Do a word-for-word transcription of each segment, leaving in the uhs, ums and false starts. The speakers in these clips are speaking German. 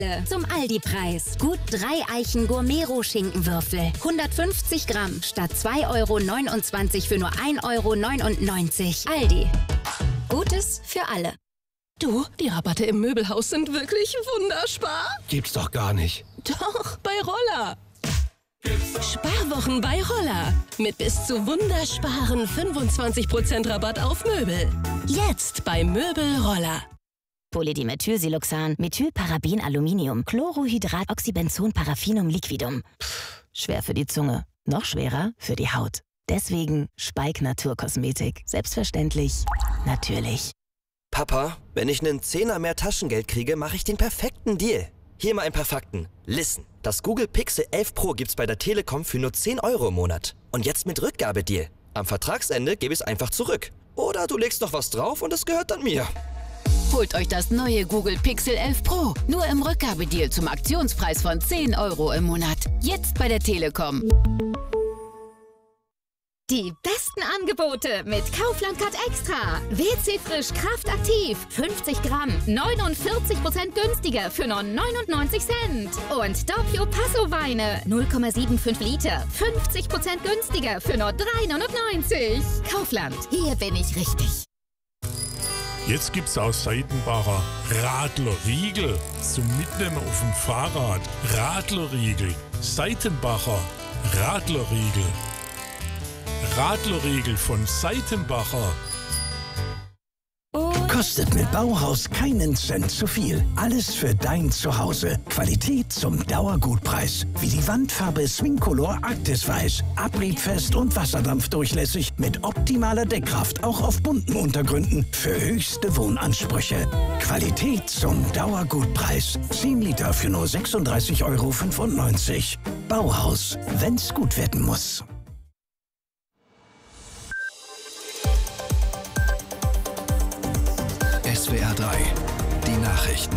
Zum Aldi-Preis. Gut drei Eichen Gourmet-Schinkenwürfel. hundertfünfzig Gramm statt zwei Euro neunundzwanzig für nur ein Euro neunundneunzig. Aldi. Gutes für alle. Du, die Rabatte im Möbelhaus sind wirklich wunderspar. Gibt's doch gar nicht. Doch, bei Roller. Sparwochen bei Roller. Mit bis zu wundersparen fünfundzwanzig Prozent Rabatt auf Möbel. Jetzt bei Möbel Roller. Polydimethylsiloxan, Methylparaben Aluminium, Chlorohydrat Oxybenzon Paraffinum Liquidum. Pff, schwer für die Zunge, noch schwerer für die Haut. Deswegen Speik Naturkosmetik. Selbstverständlich, natürlich. Papa, wenn ich einen Zehner mehr Taschengeld kriege, mache ich den perfekten Deal. Hier mal ein paar Fakten. Listen, das Google Pixel elf Pro gibt's bei der Telekom für nur zehn Euro im Monat. Und jetzt mit Rückgabedeal. Am Vertragsende gebe ich es einfach zurück. Oder du legst noch was drauf und es gehört dann mir. Holt euch das neue Google Pixel elf Pro. Nur im Rückgabedeal zum Aktionspreis von zehn Euro im Monat. Jetzt bei der Telekom. Die besten Angebote mit Kaufland Card Extra. W C Frisch Kraftaktiv. fünfzig Gramm. neunundvierzig Prozent günstiger für nur neunundneunzig Cent. Und Doppio Passo Weine. null Komma fünfundsiebzig Liter. fünfzig Prozent günstiger für nur drei neunundneunzig. Kaufland. Hier bin ich richtig. Jetzt gibt's aus Seitenbacher Radlerriegel zum Mitnehmen auf dem Fahrrad. Radlerriegel. Seitenbacher Radlerriegel. Radlerriegel von Seitenbacher. Kostet mit Bauhaus keinen Cent zu viel. Alles für dein Zuhause. Qualität zum Dauergutpreis. Wie die Wandfarbe Swingcolor Arktis Weiß. Abriebfest und wasserdampfdurchlässig mit optimaler Deckkraft. Auch auf bunten Untergründen. Für höchste Wohnansprüche. Qualität zum Dauergutpreis. zehn Liter für nur sechsunddreißig Euro fünfundneunzig. Bauhaus. Wenn's gut werden muss. S W R drei, die Nachrichten.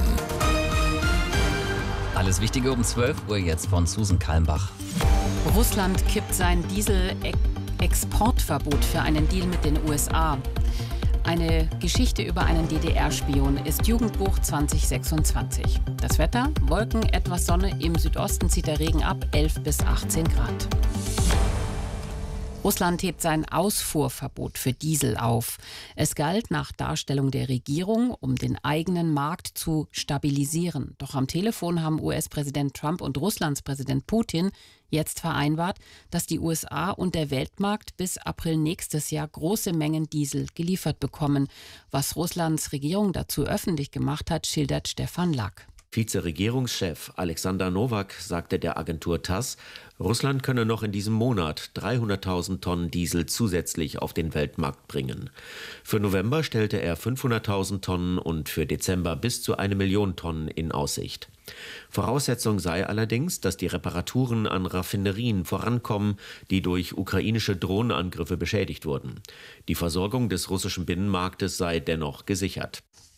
Alles Wichtige um zwölf Uhr jetzt von Susan Kalmbach. Russland kippt sein Diesel-Exportverbot für einen Deal mit den U S A. Eine Geschichte über einen D D R-Spion ist Jugendbuch zwanzig sechsundzwanzig. Das Wetter, Wolken, etwas Sonne, im Südosten zieht der Regen ab, elf bis achtzehn Grad. Russland hebt sein Ausfuhrverbot für Diesel auf. Es galt nach Darstellung der Regierung, um den eigenen Markt zu stabilisieren. Doch am Telefon haben U S-Präsident Trump und Russlands Präsident Putin jetzt vereinbart, dass die U S A und der Weltmarkt bis April nächstes Jahr große Mengen Diesel geliefert bekommen. Was Russlands Regierung dazu öffentlich gemacht hat, schildert Stefan Lack. Vize-Regierungschef Alexander Nowak sagte der Agentur TASS, Russland könne noch in diesem Monat dreihunderttausend Tonnen Diesel zusätzlich auf den Weltmarkt bringen. Für November stellte er fünfhunderttausend Tonnen und für Dezember bis zu eine Million Tonnen in Aussicht. Voraussetzung sei allerdings, dass die Reparaturen an Raffinerien vorankommen, die durch ukrainische Drohnenangriffe beschädigt wurden. Die Versorgung des russischen Binnenmarktes sei dennoch gesichert.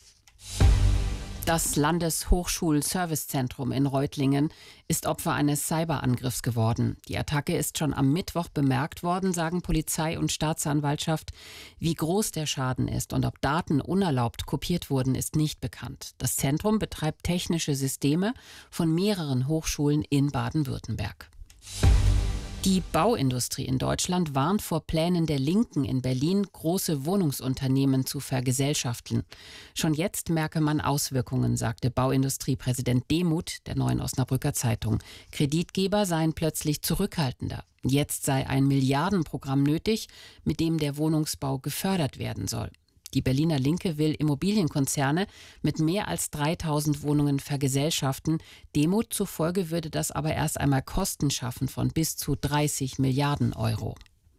Das Landeshochschul-Servicezentrum in Reutlingen ist Opfer eines Cyberangriffs geworden. Die Attacke ist schon am Mittwoch bemerkt worden, sagen Polizei und Staatsanwaltschaft. Wie groß der Schaden ist und ob Daten unerlaubt kopiert wurden, ist nicht bekannt. Das Zentrum betreibt technische Systeme von mehreren Hochschulen in Baden-Württemberg. Die Bauindustrie in Deutschland warnt vor Plänen der Linken in Berlin, große Wohnungsunternehmen zu vergesellschaften. Schon jetzt merke man Auswirkungen, sagte Bauindustriepräsident Demuth der Neuen Osnabrücker Zeitung. Kreditgeber seien plötzlich zurückhaltender. Jetzt sei ein Milliardenprogramm nötig, mit dem der Wohnungsbau gefördert werden soll. Die Berliner Linke will Immobilienkonzerne mit mehr als dreitausend Wohnungen vergesellschaften. Demuth zufolge würde das aber erst einmal Kosten schaffen von bis zu dreißig Milliarden Euro.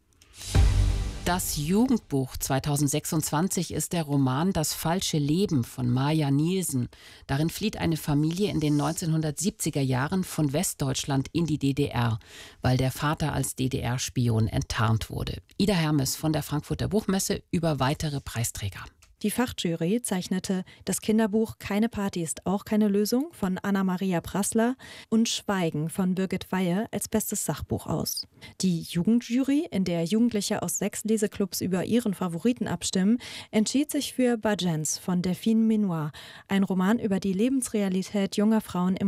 Das Jugendbuch zwanzig sechsundzwanzig ist der Roman Das falsche Leben von Maja Nielsen. Darin flieht eine Familie in den neunzehnhundertsiebziger Jahren von Westdeutschland in die D D R, weil der Vater als D D R-Spion enttarnt wurde. Ida Hermes von der Frankfurter Buchmesse über weitere Preisträger. Die Fachjury zeichnete das Kinderbuch Keine Party ist auch keine Lösung von Anna-Maria Prassler und Schweigen von Birgit Weihe als bestes Sachbuch aus. Die Jugendjury, in der Jugendliche aus sechs Leseclubs über ihren Favoriten abstimmen, entschied sich für Badgens von Delphine Menoir, ein Roman über die Lebensrealität junger Frauen im